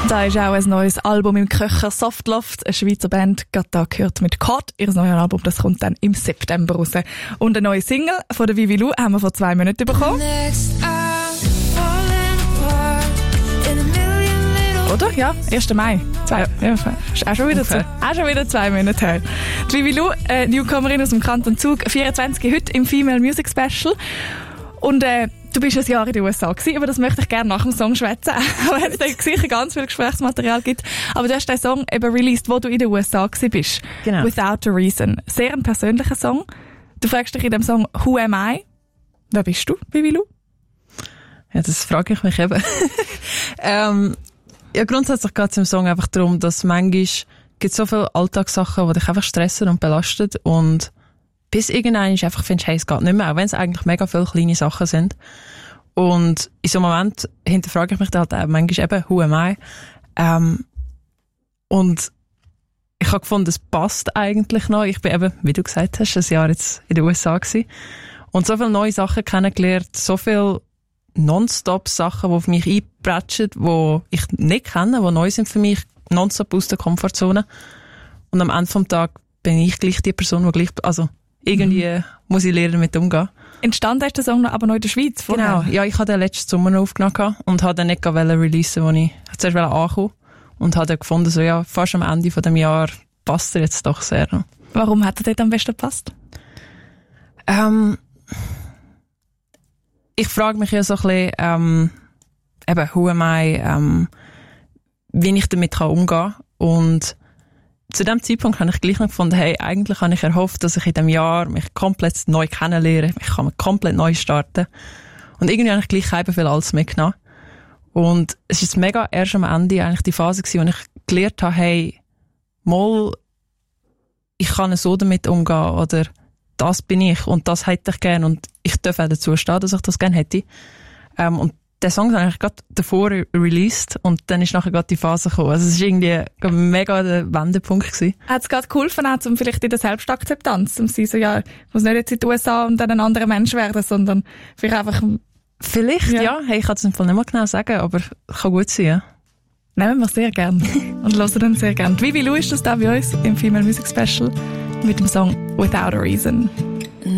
Da ist auch ein neues Album im Köcher, Softloft, eine Schweizer Band, gerade da gehört mit Cut. Ihr neues Album, das kommt dann im September raus. Und eine neue Single von der Vivi Lou haben wir vor 2 Monaten bekommen. Oder? Ja, 1. Mai. Ist auch schon wieder 2 Monate her. Die Vivi Lou, Newcomerin aus dem Kanton Zug, 24 heute im Female Music Special. Und du bist ein Jahr in den USA gewesen, aber das möchte ich gerne nach dem Song schwätzen, auch wenn es sicher ganz viel Gesprächsmaterial gibt. Aber du hast den Song eben released, wo du in den USA gewesen bist. Genau. Without a Reason. Sehr ein persönlicher Song. Du fragst dich in dem Song, who am I? Wer bist du, Vivi Lou? Ja, das frage ich mich eben. Ja, grundsätzlich geht es im Song einfach darum, dass manchmal gibt so viele Alltagssachen, die dich einfach stressen und belasten und bis irgendwann einfach findest, hey, es geht nicht mehr, auch wenn es eigentlich mega viele kleine Sachen sind. Und in so einem Moment hinterfrage ich mich dann halt auch manchmal eben, who am I? Und ich habe gefunden, es passt eigentlich noch. Ich bin eben, wie du gesagt hast, ein Jahr jetzt in den USA gewesen und so viele neue Sachen kennengelernt, so viele Nonstop-Sachen, die auf mich einprätschen, die ich nicht kenne, die neu sind für mich, nonstop aus der Komfortzone. Und am Ende des Tages bin ich gleich die Person, die gleich, also irgendwie muss ich lernen, damit umgehen. Entstanden ist der Song aber noch in der Schweiz vorher? Genau, ja, ich habe den letzten Sommer noch aufgenommen und habe dann nicht releasen, wo ich zuerst ankommen und habe dann gefunden, so ja, fast am Ende von dem Jahr passt er jetzt doch sehr. Warum hat er dort am besten gepasst? Ich frage mich ja so ein bisschen, eben, who am I, wie ich damit umgehen kann. Und zu dem Zeitpunkt habe ich gleich noch gefunden, hey, eigentlich habe ich erhofft, dass ich in diesem Jahr mich komplett neu kennenlerne, ich kann komplett neu starten. Und irgendwie habe ich gleich eben viel alles mitgenommen. Und es ist mega erst am Ende eigentlich die Phase gewesen, wo ich gelernt habe, hey, mal, ich kann so damit umgehen, oder das bin ich und das hätte ich gerne und ich darf auch dazu stehen, dass ich das gerne hätte. Und der Song ist eigentlich gerade davor released und dann ist nachher gerade die Phase gekommen. Also es war irgendwie mega der Wendepunkt gewesen. Hat es gerade geholfen, auch, um vielleicht in der Selbstakzeptanz, um zu sagen, ja, ich muss nicht jetzt in die USA und dann ein anderer Mensch werden, sondern vielleicht einfach... Vielleicht, ja. Hey, ich kann es im Fall nicht mehr genau sagen, aber kann gut sein, ja. Nehmen wir sehr gerne und hören dann sehr gerne. Vivi Lou ist das da bei uns im Female Music Special mit dem Song Without a Reason.